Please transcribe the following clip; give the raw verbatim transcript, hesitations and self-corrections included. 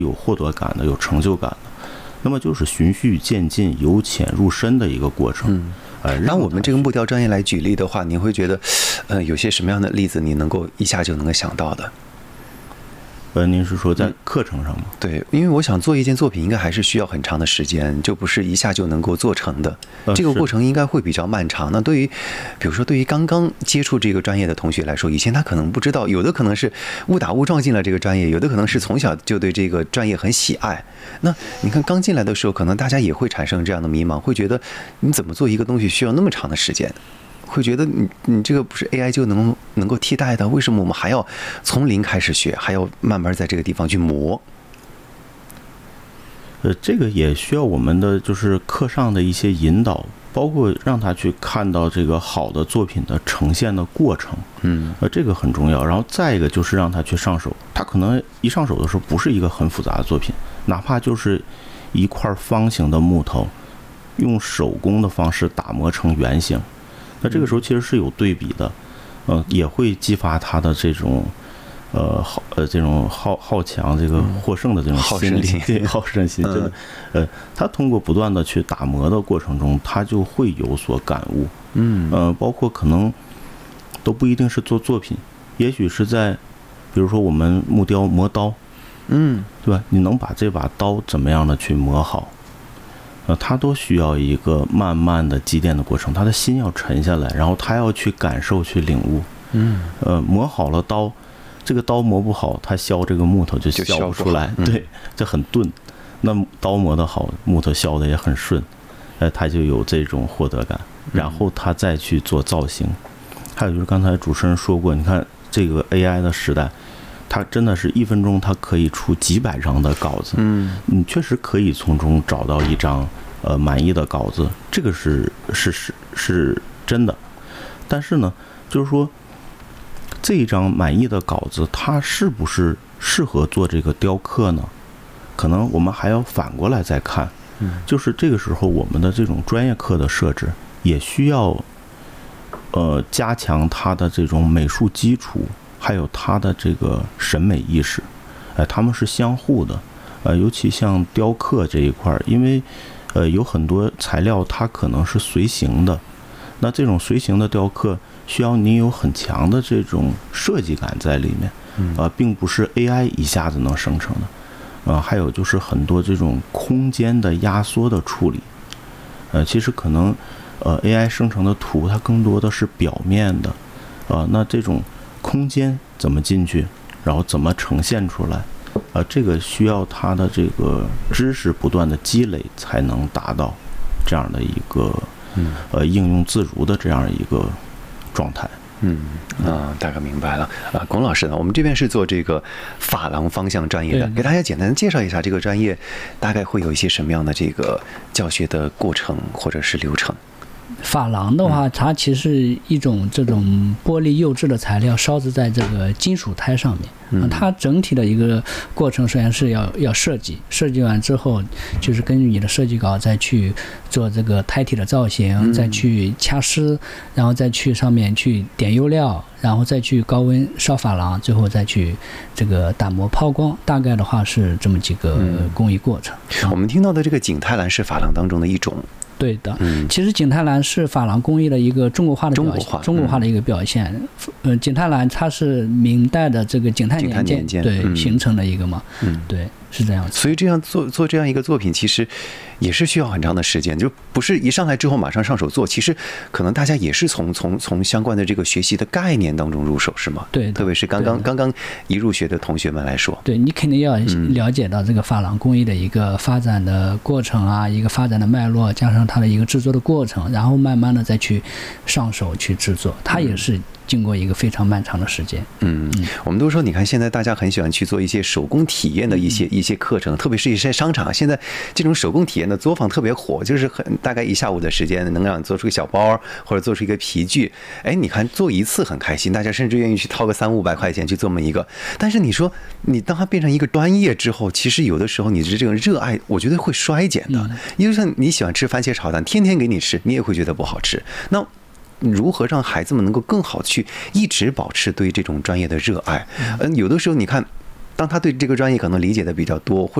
有获得感的，有成就感的。那么就是循序渐进、由浅入深的一个过程。嗯， 呃，拿我们这个木雕专业来举例的话，你会觉得，呃，有些什么样的例子你能够一下就能够想到的？ 呃，您是说在课程上吗？ 嗯、对，因为我想做一件作品，应该还是需要很长的时间，就不是一下就能够做成的。 呃、 这个过程应该会比较漫长。那对于，比如说对于刚刚接触这个专业的同学来说，以前他可能不知道，有的可能是误打误撞进了这个专业，有的可能是从小就对这个专业很喜爱。那你看刚进来的时候，可能大家也会产生这样的迷茫，会觉得你怎么做一个东西需要那么长的时间？会觉得你你这个不是 A I 就能能够替代的，为什么我们还要从零开始学，还要慢慢在这个地方去磨？ 呃，这个也需要我们的就是课上的一些引导，包括让他去看到这个好的作品的呈现的过程， 嗯， 呃，这个很重要。然后再一个就是让他去上手，他可能一上手的时候不是一个很复杂的作品，哪怕就是一块方形的木头，用手工的方式打磨成圆形。那这个时候其实是有对比的，呃，也会激发他的这种，呃，好呃这种好好强、这个获胜的这种心理，对，好胜心，真的，呃，他通过不断的去打磨的过程中，他就会有所感悟， 嗯， 呃，包括可能都不一定是做作品，也许是在，比如说我们木雕磨刀， 嗯， 对吧？你能把这把刀怎么样的去磨好？呃，他都需要一个慢慢的积淀的过程，他的心要沉下来，然后他要去感受、去领悟。 嗯， 呃，磨好了刀，这个刀磨不好，他削这个木头就削不出来， 嗯、 对，这很钝。那刀磨得好，木头削的也很顺，呃，他就有这种获得感，然后他再去做造型。还有就是刚才主持人说过，你看这个 A I 的时代。它真的是一分钟，它可以出几百张的稿子， 嗯， 你确实可以从中找到一张呃满意的稿子，这个是是是是真的。但是呢，就是说这一张满意的稿子，它是不是适合做这个雕刻呢？可能我们还要反过来再看，就是这个时候我们的这种专业课的设置也需要呃加强它的这种美术基础。还有他的这个审美意识，呃，他们是相互的，呃，尤其像雕刻这一块，因为，呃，有很多材料它可能是随形的，那这种随形的雕刻需要你有很强的这种设计感在里面，啊、呃，并不是 A I 一下子能生成的，啊、呃，还有就是很多这种空间的压缩的处理，呃，其实可能，呃 ，A I 生成的图它更多的是表面的，啊、呃，那这种。空间怎么进去，然后怎么呈现出来，呃，这个需要他的这个知识不断的积累，才能达到这样的一个呃应用自如的这样一个状态。 嗯啊，大概明白了啊。龚老师呢，我们这边是做这个珐琅方向专业的，给大家简单介绍一下这个专业，大概会有一些什么样的这个教学的过程或者是流程。 珐琅的话，它其实是一种这种玻璃釉质的材料，烧制在这个金属胎上面。它整体的一个过程，首先是要要设计，设计完之后，就是根据你的设计稿再去做这个胎体的造型，再去掐丝，然后再去上面去点釉料，然后再去高温烧珐琅，最后再去这个打磨抛光。大概的话是这么几个工艺过程。 嗯、我们听到的这个景泰蓝是珐琅当中的一种。 对的，其实景泰蓝是珐琅工艺的一个中国化的表现，中国化的一个表现。呃，景泰蓝它是明代的这个景泰年间， 年间对、 嗯、 形成的一个嘛， 嗯， 对，是这样子。 所以这样做做这样一个作品，其实也是需要很长的时间，就不是一上来之后马上上手做。其实可能大家也是从从从相关的这个学习的概念当中入手，是吗？ 对， 特别是刚刚刚刚一入学的同学们来说， 对你肯定要了解到这个珐琅工艺的一个发展的过程啊，一个发展的脉络，加上它的一个制作的过程，然后慢慢的再去上手去制作，它也是经过一个非常漫长的时间。 嗯，我们都说，你看现在大家很喜欢去做一些手工体验的一些、嗯、一些课程，特别是一些商场，现在这种手工体验的作坊特别火，就是很大概一下午的时间能让你做出个小包或者做出一个皮具。哎，你看做一次很开心，大家甚至愿意去掏个三五百块钱去这么一个。但是你说你当它变成一个专业之后，其实有的时候你的这种热爱，我觉得会衰减的。嗯、因为像你喜欢吃番茄炒蛋，天天给你吃，你也会觉得不好吃。那如何让孩子们能够更好去一直保持对这种专业的热爱？嗯，有的时候你看当他对这个专业可能理解的比较多，或